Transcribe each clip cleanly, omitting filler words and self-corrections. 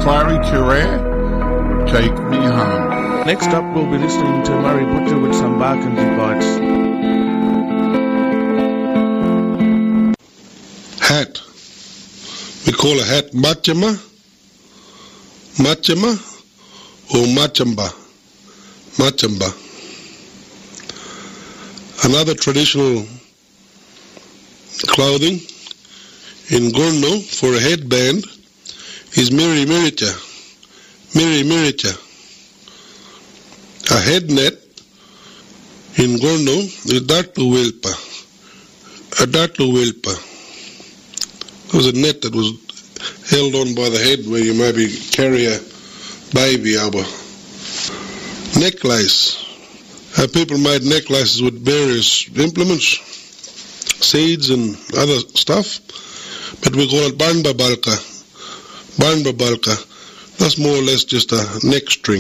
Clary Currere, Take Me Home. Next up, we'll be listening to Murray Butcher with some Barkensy Bites. Hat. We call a hat machama or machamba. Another traditional clothing in Gorno for a headband is miri miricha. A head net in Gorno is dartlu wilpa. It was a net that was held on by the head where you maybe carry a baby over. Necklace. People made necklaces with various implements, seeds and other stuff, but we call it barnba balka. That's more or less just a neck string.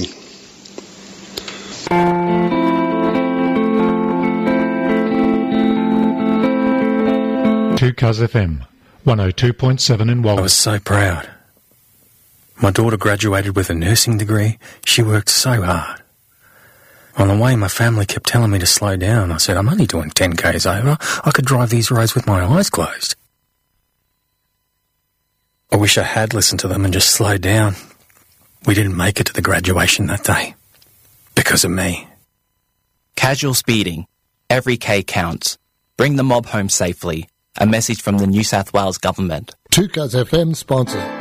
Two Cuz FM, 102.7 in Wallis. I was so proud. My daughter graduated with a nursing degree. She worked so hard. On the way, my family kept telling me to slow down. I said, I'm only doing 10 k's over. I could drive these roads with my eyes closed. I wish I had listened to them and just slowed down. We didn't make it to the graduation that day. Because of me. Casual speeding. Every K counts. Bring the mob home safely. A message from the New South Wales Government. 2Cuz FM sponsor.